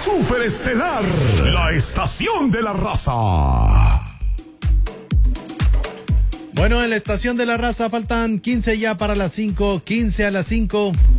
Superestelar, la estación de la raza. Bueno, en la estación de la raza faltan 15 ya para las 5, 15 a las 5.